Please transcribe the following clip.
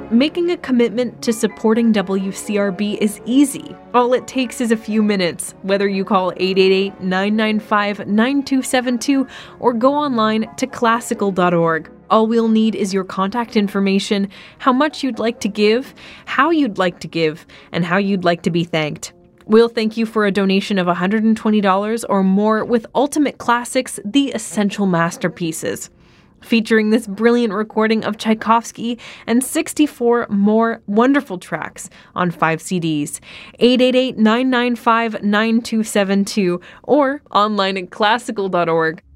Making a commitment to supporting WCRB is easy. All it takes is a few minutes, whether you call 888-995-9272 or go online to classical.org. All we'll need is your contact information, how much you'd like to give, how you'd like to give, and how you'd like to be thanked. We'll thank you for a donation of $120 or more with Ultimate Classics, The Essential Masterpieces, featuring this brilliant recording of Tchaikovsky and 64 more wonderful tracks on 5 CDs. 888-995-9272 or online at classical.org.